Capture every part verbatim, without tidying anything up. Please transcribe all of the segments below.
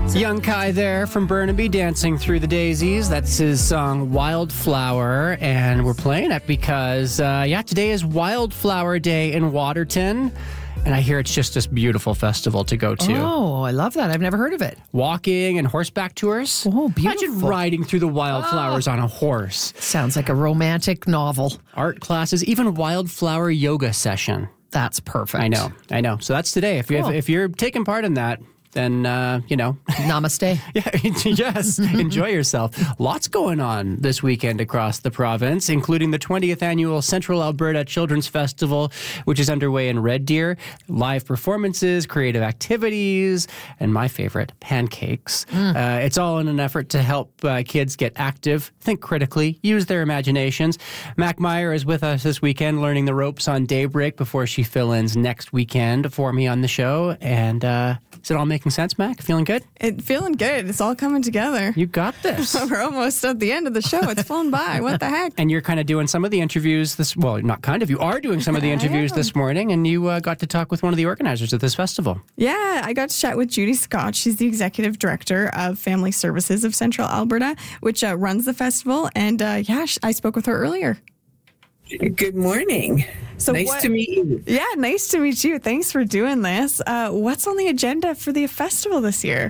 Young Kai there from Burnaby, Dancing Through the Daisies. That's his song Wildflower, and we're playing it because, uh, yeah, today is Wildflower Day in Waterton, and I hear it's just this beautiful festival to go to. Oh, I love that. I've never heard of it. Walking and horseback tours. Oh, beautiful. Imagine riding through the wildflowers oh. on a horse. Sounds like a romantic novel. Art classes, even wildflower yoga session. That's perfect. I know, I know. So that's today. If, you, Cool. if, if you're taking part in that, then, uh, you know. Namaste. Yeah, yes, enjoy yourself. Lots going on this weekend across the province, including the twentieth Annual Central Alberta Children's Festival, which is underway in Red Deer. Live performances, creative activities, and my favorite, pancakes. Mm. Uh, it's all in an effort to help uh, kids get active, think critically, use their imaginations. Mac Meyer is with us this weekend, learning the ropes on Daybreak before she fill-ins next weekend for me on the show. And uh, is it all making sense, Mac? Feeling good? It feeling good. It's all coming together. You got this. We're almost at the end of the show. It's flown by. What the heck? And you're kind of doing some of the interviews this, well, not kind of, you are doing some of the interviews this morning, and you uh, got to talk with one of the organizers of this festival. Yeah, I got to chat with Judy Scott. She's the executive director of Family Services of Central Alberta, which uh, runs the festival. And uh, yeah, I spoke with her earlier. Good morning. So nice what, to meet you. Yeah, nice to meet you. Thanks for doing this. Uh, what's on the agenda for the festival this year?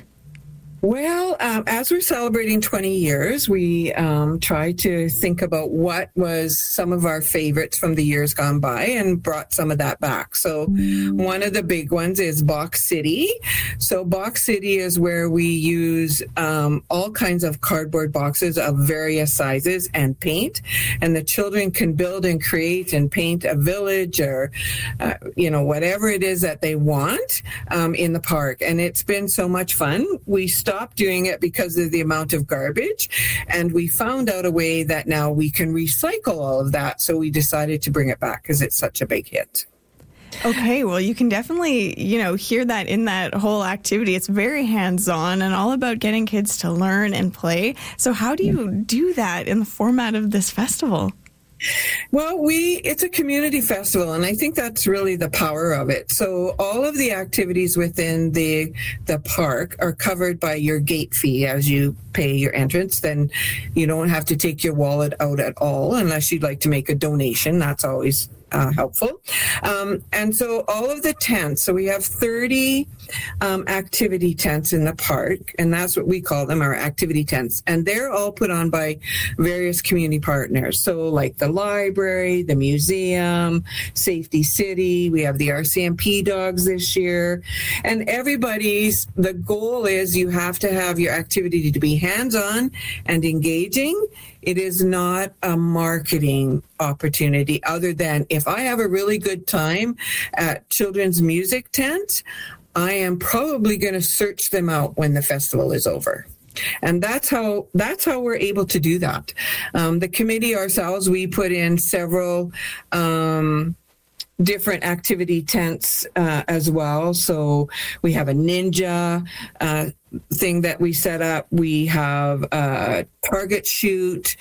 Well, um, as we're celebrating twenty years, we um, try to think about what was some of our favorites from the years gone by and brought some of that back. So one of the big ones is Box City. So Box City is where we use um, all kinds of cardboard boxes of various sizes and paint. And the children can build and create and paint a village or, uh, you know, whatever it is that they want um, in the park. And it's been so much fun. We stopped doing it because of the amount of garbage, and we found out a way that now we can recycle all of that, so we decided to bring it back because it's such a big hit. Okay, well, you can definitely, you know, hear that in that whole activity. It's very hands-on and all about getting kids to learn and play. So how do you do that in the format of this festival? Well, we it's a community festival, and I think that's really the power of it. So all of the activities within the the park are covered by your gate fee as you pay your entrance. Then you don't have to take your wallet out at all unless you'd like to make a donation. That's always Uh, helpful. Um, and so all of the tents, so we have thirty um, activity tents in the park, and that's what we call them, our activity tents. And they're all put on by various community partners. So like the library, the museum, Safety City, we have the R C M P dogs this year. And everybody's, the goal is you have to have your activity to be hands-on and engaging. It is not a marketing opportunity other than if I have a really good time at children's music tent, I am probably going to search them out when the festival is over. And that's how that's how we're able to do that. Um, the committee ourselves, we put in several um, different activity tents uh, as well. So we have a ninja uh, thing that we set up. We have a target shoot.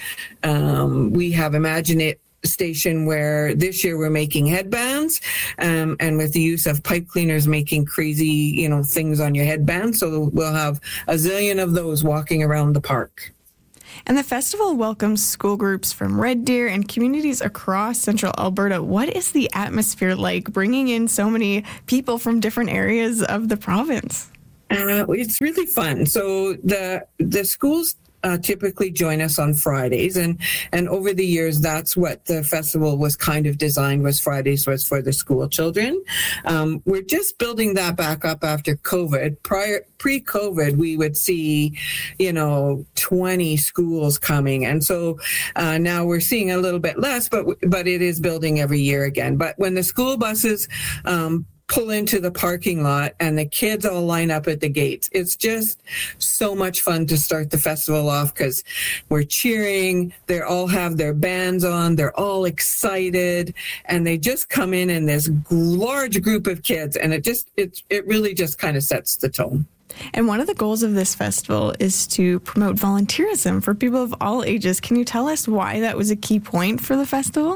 Um, we have Imagine It station where this year we're making headbands um, and with the use of pipe cleaners making crazy, you know, things on your headband. So we'll have a zillion of those walking around the park. And the festival welcomes school groups from Red Deer and communities across Central Alberta. What is the atmosphere like bringing in so many people from different areas of the province? Uh, it's really fun. So the the schools Uh, typically join us on Fridays, and and over the years that's what the festival was kind of designed, was Fridays was for the school children. Um, we're just building that back up after COVID. Prior pre-COVID, we would see, you know, twenty schools coming, and so uh, now we're seeing a little bit less, but but it is building every year again. But when the school buses um, pull into the parking lot and the kids all line up at the gates, it's just so much fun to start the festival off because we're cheering, they all have their bands on, they're all excited, and they just come in in this large group of kids, and it just it it really just kind of sets the tone. And one of the goals of this festival is to promote volunteerism for people of all ages. Can you tell us why that was a key point for the festival?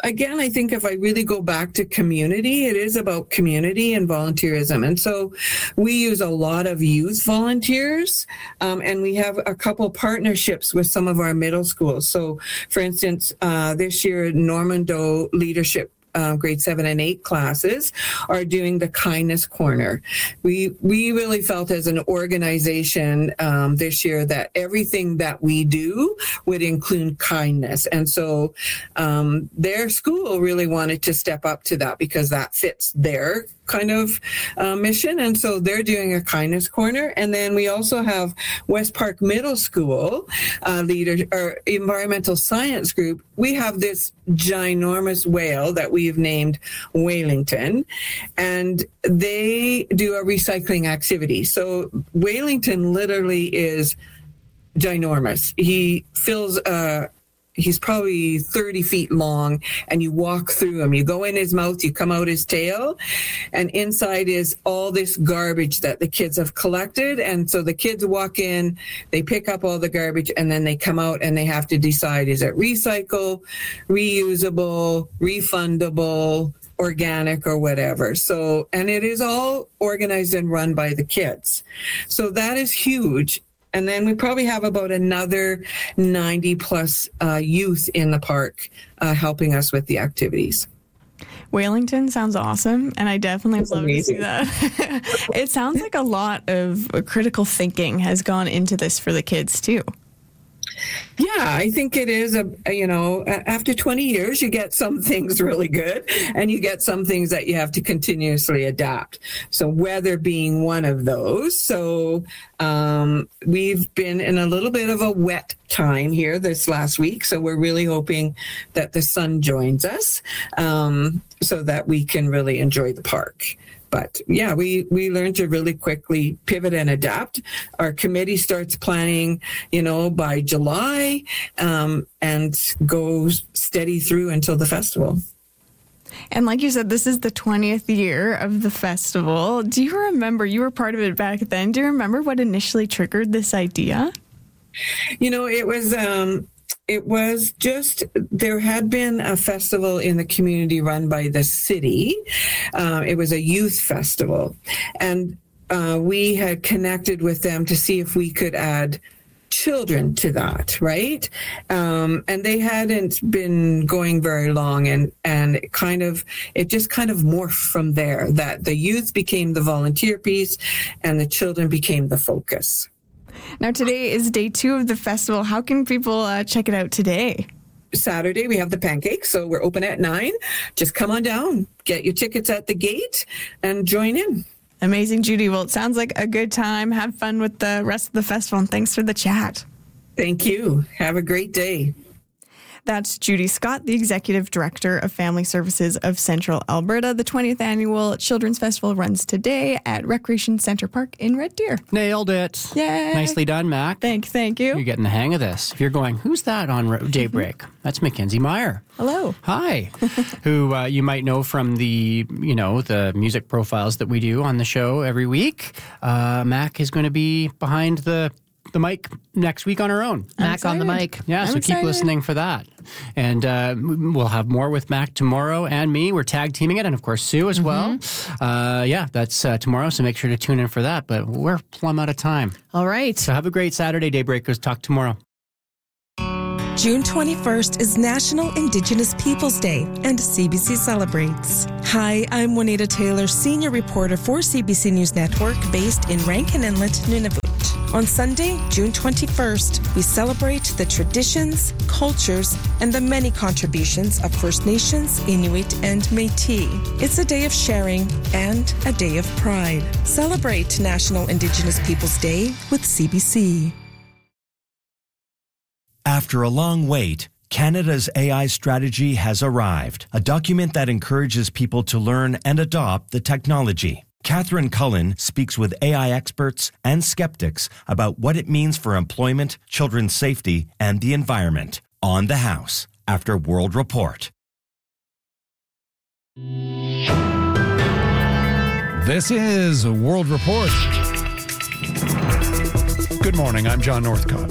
again, I think if I really go back to community, it is about community and volunteerism. And so we use a lot of youth volunteers, um, and we have a couple partnerships with some of our middle schools. So, for instance, uh, this year, Normando Leadership Uh, grade seven and eight classes are doing the Kindness Corner. We we really felt as an organization um, this year that everything that we do would include kindness. And so um, their school really wanted to step up to that because that fits their kind of uh, mission. And so they're doing a Kindness Corner. And then we also have West Park Middle School uh, leader or environmental science group. We have this ginormous whale that we've named Whalington, and they do a recycling activity. So Whalington literally is ginormous. He fills a He's probably thirty feet long, and you walk through him. You go in his mouth, you come out his tail, and inside is all this garbage that the kids have collected. And so the kids walk in, they pick up all the garbage, and then they come out and they have to decide, is it recycle, reusable, refundable, organic, or whatever. So, and it is all organized and run by the kids. So that is huge. And then we probably have about another ninety plus uh, youth in the park uh, helping us with the activities. Whalington sounds awesome, and I definitely That's love amazing. to see that. It sounds like a lot of critical thinking has gone into this for the kids, too. Yeah, I think it is a, a, you know, after twenty years, you get some things really good and you get some things that you have to continuously adapt. So weather being one of those. So um, we've been in a little bit of a wet time here this last week. So we're really hoping that the sun joins us um, so that we can really enjoy the park. But yeah, we, we learned to really quickly pivot and adapt. Our committee starts planning, you know, by July um, and goes steady through until the festival. And like you said, this is the twentieth year of the festival. Do you remember, you were part of it back then, do you remember what initially triggered this idea? You know, it was... Um, It was just, there had been a festival in the community run by the city. Uh, it was a youth festival. And uh, we had connected with them to see if we could add children to that, right? Um, and they hadn't been going very long, and, and it kind of, it just kind of morphed from there, that the youth became the volunteer piece and the children became the focus. Now, today is day two of the festival. How can people uh, check it out today? Saturday, we have the pancakes, so we're open at nine. Just come on down, get your tickets at the gate, and join in. Amazing, Judy. Well, it sounds like a good time. Have fun with the rest of the festival, and thanks for the chat. Thank you. Have a great day. That's Judy Scott, the Executive Director of Family Services of Central Alberta. The twentieth Annual Children's Festival runs today at Recreation Centre Park in Red Deer. Nailed it. Yay. Nicely done, Mac. Thank, thank you. You're getting the hang of this. If you're going, who's that on Daybreak? That's Mackenzie Meyer. Hello. Hi. Who uh, you might know from the, you know, the music profiles that we do on the show every week. Uh, Mac is going to be behind the the mic next week on her own. Mac on the mic. Yeah, I'm so excited. keep listening for that. And uh, we'll have more with Mac tomorrow and me. We're tag teaming it, and of course Sue as well. Uh, yeah, that's uh, tomorrow, so make sure to tune in for that. But we're plumb out of time. All right. So have a great Saturday, Daybreakers. Talk tomorrow. June twenty-first is National Indigenous Peoples Day, and C B C celebrates. Hi, I'm Juanita Taylor, senior reporter for C B C News Network, based in Rankin Inlet, Nunavut. On Sunday, June twenty-first, we celebrate the traditions, cultures, and the many contributions of First Nations, Inuit, and Métis. It's a day of sharing and a day of pride. Celebrate National Indigenous Peoples Day with C B C. After a long wait, Canada's A I strategy has arrived, a document that encourages people to learn and adopt the technology. Catherine Cullen speaks with A I experts and skeptics about what it means for employment, children's safety, and the environment. On the House, after World Report. This is World Report. Good morning, I'm John Northcott.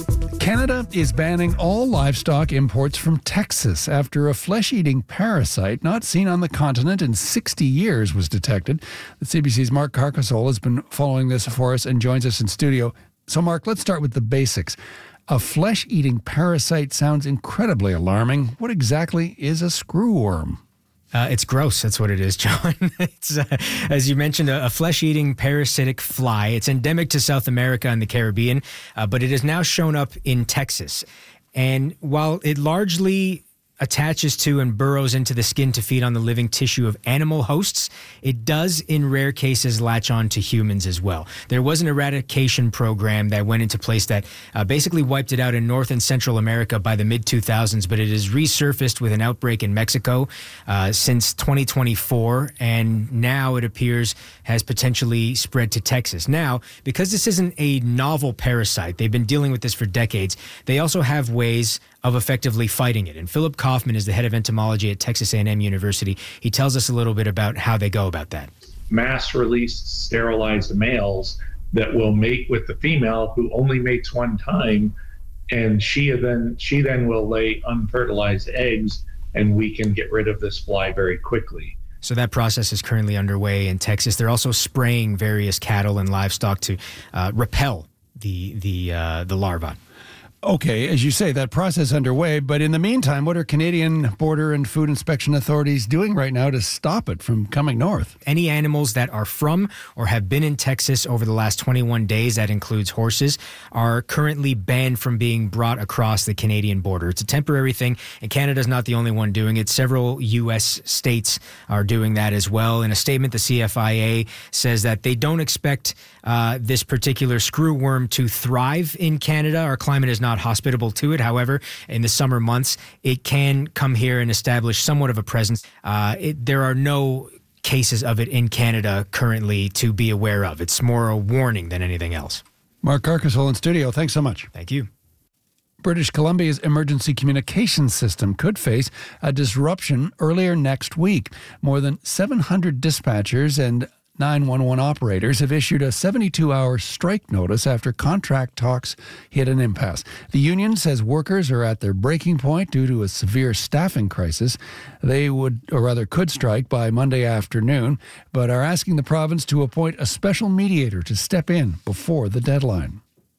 Canada is banning all livestock imports from Texas after a flesh-eating parasite not seen on the continent in sixty years was detected. The C B C's Mark Carcasole has been following this for us and joins us in studio. So, Mark, let's start with the basics. A flesh-eating parasite sounds incredibly alarming. What exactly is a screwworm? Uh, it's gross. That's what it is, John. It's, uh, as you mentioned, a, a flesh-eating parasitic fly. It's endemic to South America and the Caribbean, uh, but it has now shown up in Texas. And while it largely attaches to and burrows into the skin to feed on the living tissue of animal hosts, it does in rare cases latch on to humans as well. There was an eradication program that went into place that uh, basically wiped it out in North and Central America by the mid two thousands, but it has resurfaced with an outbreak in Mexico uh, since twenty twenty-four, and now it appears has potentially spread to Texas. Now, because this isn't a novel parasite, they've been dealing with this for decades, they also have ways of effectively fighting it. And Philip Kaufman is the head of entomology at Texas A and M University. He tells us a little bit about how they go about that. Mass-released sterilized males that will mate with the female who only mates one time, and she then she then will lay unfertilized eggs, and we can get rid of this fly very quickly. So that process is currently underway in Texas. They're also spraying various cattle and livestock to uh, repel the the uh, the larvae. Okay, as you say, that process underway, but in the meantime, what are Canadian Border and Food Inspection authorities doing right now to stop it from coming north? Any animals that are from or have been in Texas over the last twenty-one days, that includes horses, are currently banned from being brought across the Canadian border. It's a temporary thing, and Canada's not the only one doing it. Several U S states are doing that as well. In a statement, the C F I A says that they don't expect uh, this particular screwworm to thrive in Canada. Our climate is not hospitable to it. However, in the summer months, it can come here and establish somewhat of a presence. Uh, it, there are no cases of it in Canada currently to be aware of. It's more a warning than anything else. Mark Carcasole in studio. Thanks so much. Thank you. British Columbia's emergency communications system could face a disruption earlier next week. More than seven hundred dispatchers and nine one one operators have issued a seventy-two hour strike notice after contract talks hit an impasse. The union says workers are at their breaking point due to a severe staffing crisis. They would, or rather could, strike by Monday afternoon, but are asking the province to appoint a special mediator to step in before the deadline.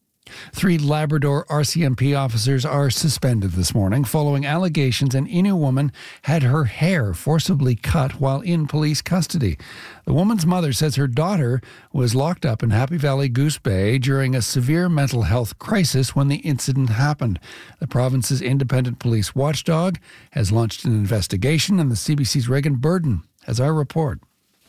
Three Labrador R C M P officers are suspended this morning following allegations an Innu woman had her hair forcibly cut while in police custody. The woman's mother says her daughter was locked up in Happy Valley Goose Bay during a severe mental health crisis when the incident happened. The province's independent police watchdog has launched an investigation, and the C B C's Reagan Burden has our report.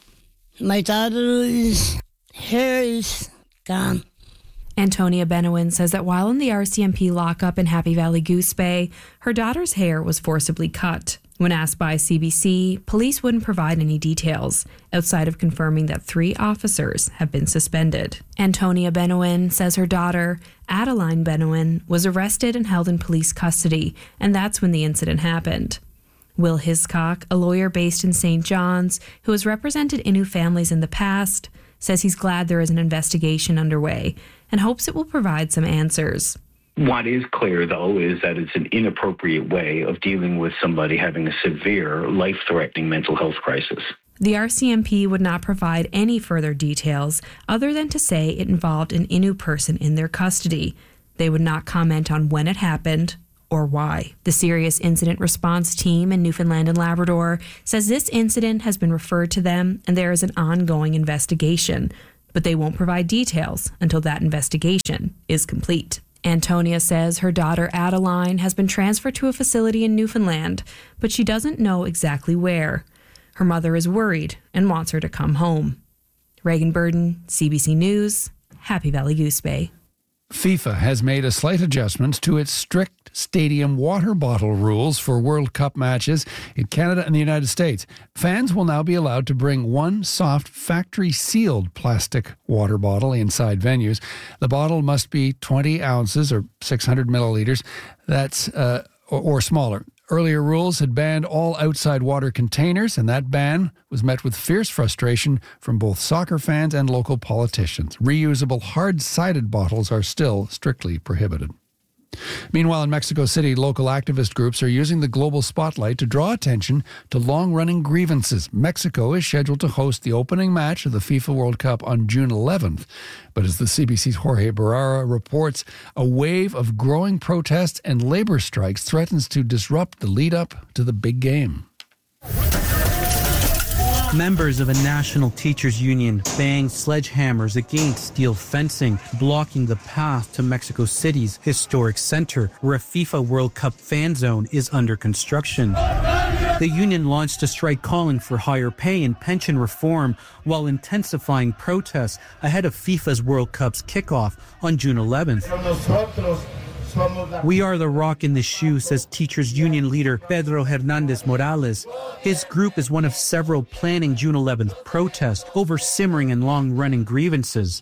My daughter's hair is gone. Antonia Benowin says that while in the R C M P lockup in Happy Valley Goose Bay, her daughter's hair was forcibly cut. When asked by C B C, police wouldn't provide any details, outside of confirming that three officers have been suspended. Antonia Benowin says her daughter, Adeline Benowin, was arrested and held in police custody, and that's when the incident happened. Will Hiscock, a lawyer based in Saint John's, who has represented Innu families in the past, says he's glad there is an investigation underway and hopes it will provide some answers. What is clear, though, is that it's an inappropriate way of dealing with somebody having a severe, life-threatening mental health crisis. The R C M P would not provide any further details other than to say it involved an Innu person in their custody. They would not comment on when it happened or why. The Serious Incident Response Team in Newfoundland and Labrador says this incident has been referred to them and there is an ongoing investigation, but they won't provide details until that investigation is complete. Antonia says her daughter Adeline has been transferred to a facility in Newfoundland, but she doesn't know exactly where. Her mother is worried and wants her to come home. Reagan Burden, C B C News, Happy Valley Goose Bay. FIFA has made a slight adjustment to its strict stadium water bottle rules for World Cup matches in Canada and the United States. Fans will now be allowed to bring one soft factory-sealed plastic water bottle inside venues. The bottle must be twenty ounces or six hundred milliliters. That's uh, or, or smaller. Earlier rules had banned all outside water containers, and that ban was met with fierce frustration from both soccer fans and local politicians. Reusable hard-sided bottles are still strictly prohibited. Meanwhile, in Mexico City, local activist groups are using the global spotlight to draw attention to long-running grievances. Mexico is scheduled to host the opening match of the FIFA World Cup on June eleventh. But as the C B C's Jorge Barrera reports, a wave of growing protests and labor strikes threatens to disrupt the lead-up to the big game. Members of a national teachers union banged sledgehammers against steel fencing, blocking the path to Mexico City's historic center, where a FIFA World Cup fan zone is under construction. The union launched a strike calling for higher pay and pension reform while intensifying protests ahead of FIFA's World Cup's kickoff on June eleventh. We are the rock in the shoe, says teachers union leader Pedro Hernandez Morales. His group is one of several planning June eleventh protests over simmering and long-running grievances.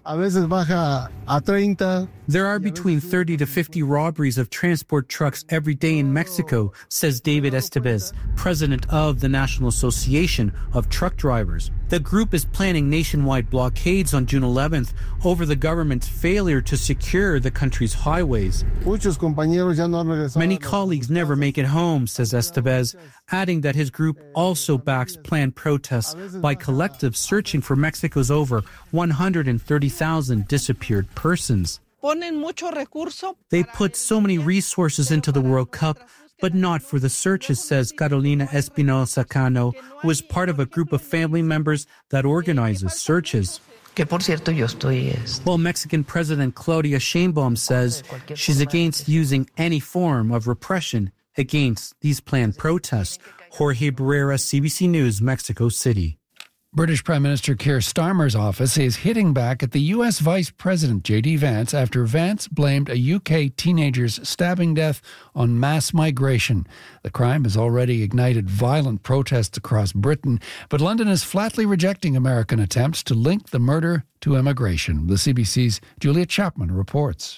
There are between thirty to fifty robberies of transport trucks every day in Mexico, says David Estevez, president of the National Association of Truck Drivers. The group is planning nationwide blockades on June eleventh over the government's failure to secure the country's highways. Many colleagues never make it home, says Estevez, adding that his group also backs planned protests by collectives searching for Mexico's over one hundred thirty thousand disappeared persons. They put so many resources into the World Cup, but not for the searches, says Carolina Espinosa Cano, who is part of a group of family members that organizes searches. While Mexican President Claudia Sheinbaum says she's against using any form of repression against these planned protests. Jorge Barrera, C B C News, Mexico City. British Prime Minister Keir Starmer's office is hitting back at the U S Vice President J D Vance after Vance blamed a U K teenager's stabbing death on mass migration. The crime has already ignited violent protests across Britain, but London is flatly rejecting American attempts to link the murder to immigration. The C B C's Julia Chapman reports.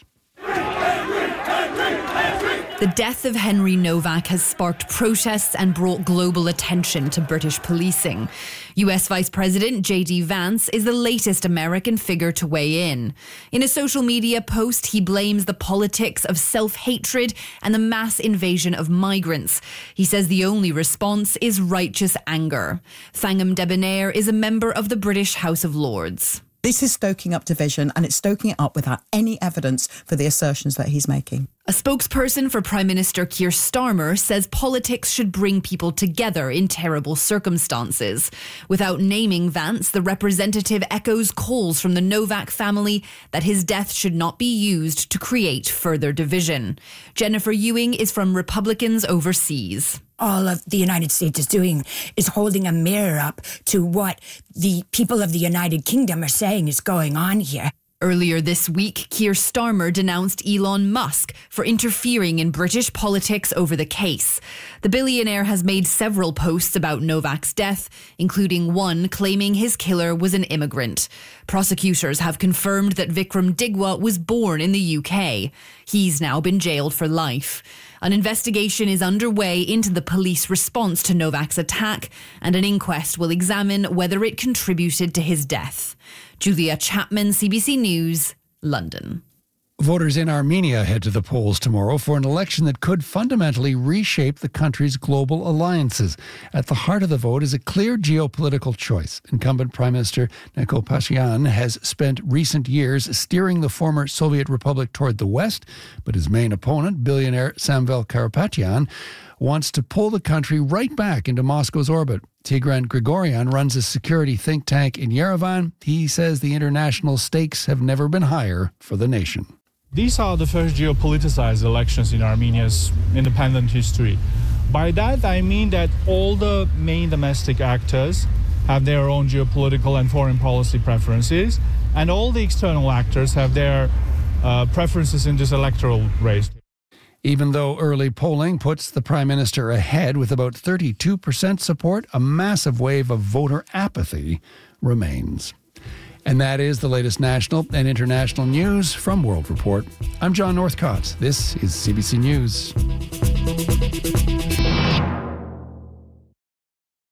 The death of Henry Novak has sparked protests and brought global attention to British policing. U S Vice President J D Vance is the latest American figure to weigh in. In a social media post, he blames the politics of self-hatred and the mass invasion of migrants. He says the only response is righteous anger. Thangam Debonair is a member of the British House of Lords. This is stoking up division, and it's stoking it up without any evidence for the assertions that he's making. A spokesperson for Prime Minister Keir Starmer says politics should bring people together in terrible circumstances. Without naming Vance, the representative echoes calls from the Novak family that his death should not be used to create further division. Jennifer Ewing is from Republicans Overseas. All of the United States is doing is holding a mirror up to what the people of the United Kingdom are saying is going on here. Earlier this week, Keir Starmer denounced Elon Musk for interfering in British politics over the case. The billionaire has made several posts about Novak's death, including one claiming his killer was an immigrant. Prosecutors have confirmed that Vikram Digwa was born in the U K. He's now been jailed for life. An investigation is underway into the police response to Novak's attack, and an inquest will examine whether it contributed to his death. Julia Chapman, C B C News, London. Voters in Armenia head to the polls tomorrow for an election that could fundamentally reshape the country's global alliances. At the heart of the vote is a clear geopolitical choice. Incumbent Prime Minister Nikol Pashinyan has spent recent years steering the former Soviet republic toward the west, but his main opponent, billionaire Samvel Karapetyan, wants to pull the country right back into Moscow's orbit. Tigran Grigoryan runs a security think tank in Yerevan. He says the international stakes have never been higher for the nation. These are the first geopoliticized elections in Armenia's independent history. By that, I mean that all the main domestic actors have their own geopolitical and foreign policy preferences, and all the external actors have their uh, preferences in this electoral race. Even though early polling puts the Prime Minister ahead with about thirty-two percent support, a massive wave of voter apathy remains. And that is the latest national and international news from World Report. I'm John Northcott. This is C B C News.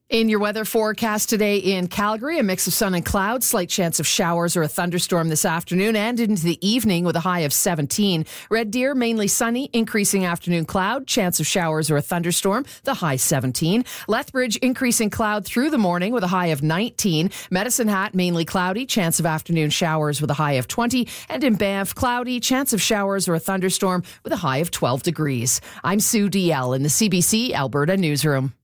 In your weather forecast today in Calgary, a mix of sun and clouds, slight chance of showers or a thunderstorm this afternoon and into the evening with a high of seventeen. Red Deer, mainly sunny, increasing afternoon cloud, chance of showers or a thunderstorm, the high seventeen. Lethbridge, increasing cloud through the morning with a high of nineteen. Medicine Hat, mainly cloudy, chance of afternoon showers with a high of twenty. And in Banff, cloudy, chance of showers or a thunderstorm with a high of twelve degrees. I'm Sue D L in the C B C Alberta Newsroom.